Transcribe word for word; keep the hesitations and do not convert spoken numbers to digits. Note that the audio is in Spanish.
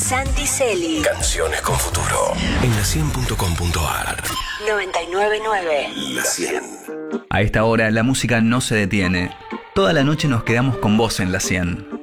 Santi Celi. Canciones con futuro. En la cien punto com punto ar. noventa y nueve punto nueve. La cien. A esta hora la música no se detiene. Toda la noche nos quedamos con vos en la cien.